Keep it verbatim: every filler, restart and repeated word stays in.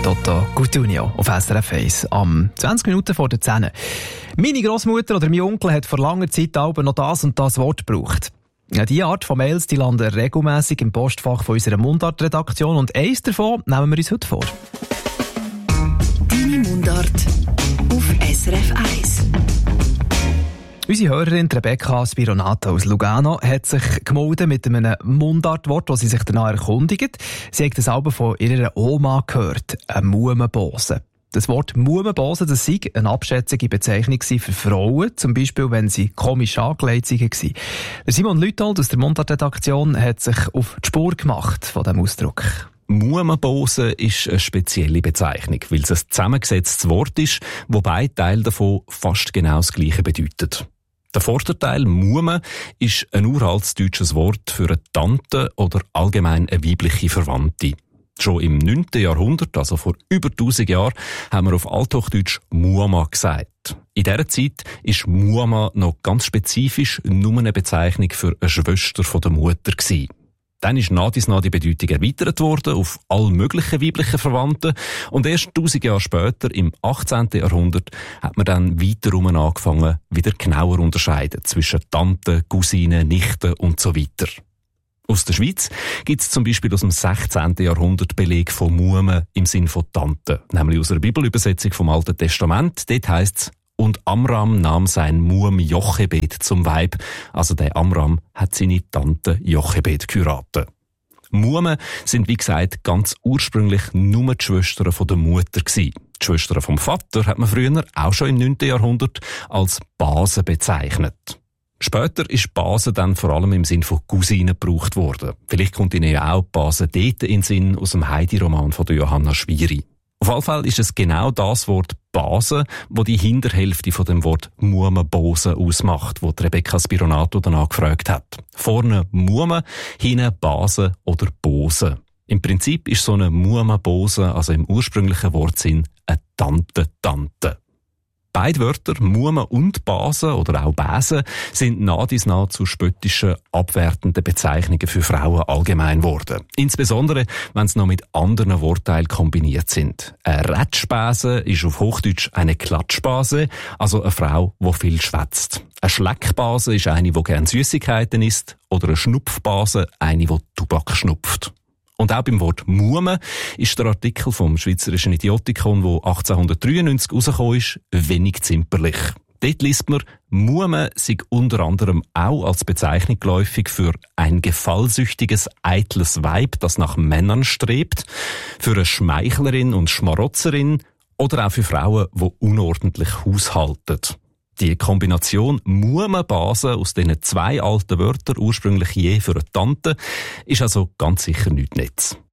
Toto Cutugno auf S R F eins am zwanzig Minuten vor der zehn. Meine Grossmutter oder mein Onkel hat vor langer Zeit aber noch das und das Wort gebraucht. Ja, diese Art von Mails die landen regelmässig im Postfach von unserer Mundart-Redaktion und eins davon nehmen wir uns heute vor. Deine Mundart auf S R F eins. Unsere Hörerin Rebecca Spironato aus Lugano hat sich gemeldet mit einem Mundartwort, das sie sich danach erkundigt. Sie hat das Album von ihrer Oma gehört, eine Mumenbose. Das Wort Mumenbose, das sei eine abschätzige Bezeichnung für Frauen, zum Beispiel, wenn sie komisch angelegt waren. Der Simon Lütold aus der Mundart-Redaktion hat sich auf die Spur gemacht von diesem Ausdruck. Mumenbose ist eine spezielle Bezeichnung, weil es ein zusammengesetztes Wort ist, wo beide Teile davon fast genau das Gleiche bedeutet. Der Vorderteil Mume ist ein uraltes deutsches Wort für eine Tante oder allgemein eine weibliche Verwandte. Schon im neunten Jahrhundert, also vor über tausend Jahren, haben wir auf Althochdeutsch Muama gesagt. In dieser Zeit ist Muama noch ganz spezifisch nur eine Bezeichnung für eine Schwester von der Mutter gewesen. Dann ist nach dies nach die Bedeutung erweitert worden auf all möglichen weiblichen Verwandten und erst tausend Jahre später, im achtzehnten Jahrhundert, hat man dann weiterum angefangen, wieder genauer unterscheiden zwischen Tanten, Cousinen, Nichten und so weiter. Aus der Schweiz gibt es zum Beispiel aus dem sechzehnten Jahrhundert Beleg von Mume im Sinn von Tante, nämlich aus einer Bibelübersetzung vom Alten Testament. Dort heisst es: Und Amram nahm sein Muam Jochebed zum Weib. Also der Amram hat seine Tante Jochebed geheiratet. Mume sind, wie gesagt, ganz ursprünglich nur die Schwestern von der Mutter gewesen. Die Schwestern vom Vater hat man früher, auch schon im neunten Jahrhundert, als Base bezeichnet. Später ist Base dann vor allem im Sinn von Cousine gebraucht worden. Vielleicht kommt Ihnen ja auch Base dort in den Sinn aus dem Heidi-Roman von Johanna Schwiri. Auf jeden Fall ist es genau das Wort Base, wo die Hinterhälfte von dem Wort Mumenbose ausmacht, wo Rebecca Spironato danach gefragt hat. Vorne Mume, hinten Base oder Bose. Im Prinzip ist so eine Mumenbose, also im ursprünglichen Wortsinn, eine Tante-Tante. Beide Wörter, Mume und Base oder auch Bäse, sind nah dies nah zu spöttischen, abwertenden Bezeichnungen für Frauen allgemein geworden. Insbesondere, wenn sie noch mit anderen Wortteilen kombiniert sind. Eine Rätschbäse ist auf Hochdeutsch eine Klatschbase, also eine Frau, die viel schwätzt. Eine Schleckbase ist eine, die gerne Süßigkeiten isst, oder eine Schnupfbase, eine, die Tubak schnupft. Und auch beim Wort Mume ist der Artikel vom Schweizerischen Idiotikon, der achtzehnhundertdreiundneunzig rausgekommen ist, wenig zimperlich. Dort liest man, Mume sei unter anderem auch als Bezeichnung geläufig für ein gefallsüchtiges, eitles Weib, das nach Männern strebt, für eine Schmeichlerin und Schmarotzerin oder auch für Frauen, die unordentlich haushalten. Die Kombination Mumenbase aus diesen zwei alten Wörtern, ursprünglich je für eine Tante, ist also ganz sicher nichts Nettes.